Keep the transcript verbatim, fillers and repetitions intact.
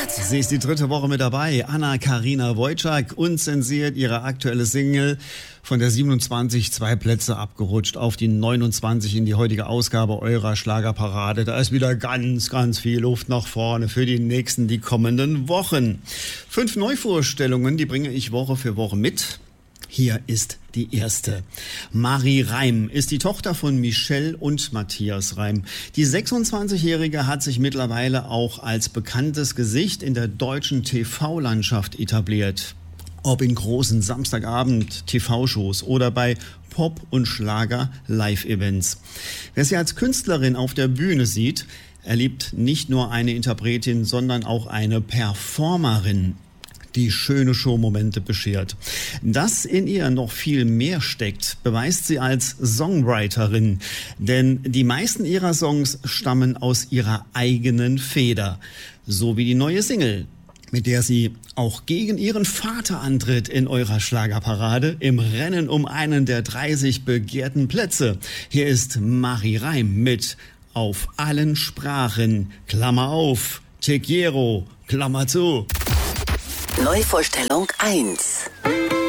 Sie ist die dritte Woche mit dabei. Anna-Karina Wojcik unzensiert ihre aktuelle Single von der siebenundzwanzig zwei Plätze abgerutscht auf die neunundzwanzig in die heutige Ausgabe eurer Schlagerparade. Da ist wieder ganz, ganz viel Luft nach vorne für die nächsten, die kommenden Wochen. Fünf Neuvorstellungen, die bringe ich Woche für Woche mit. Hier ist die erste. Marie Reim ist die Tochter von Michelle und Matthias Reim. Die sechsundzwanzigjährige hat sich mittlerweile auch als bekanntes Gesicht in der deutschen T V-Landschaft etabliert. Ob in großen Samstagabend-T V-Shows oder bei Pop- und Schlager-Live-Events. Wer sie als Künstlerin auf der Bühne sieht, erlebt nicht nur eine Interpretin, sondern auch eine Performerin, die schöne Showmomente beschert. Dass in ihr noch viel mehr steckt, beweist sie als Songwriterin. Denn die meisten ihrer Songs stammen aus ihrer eigenen Feder. So wie die neue Single, mit der sie auch gegen ihren Vater antritt in eurer Schlagerparade im Rennen um einen der dreißig begehrten Plätze. Hier ist Marie Reim mit Auf allen Sprachen, Klammer auf, Te quiero, Klammer zu. Neuvorstellung eins.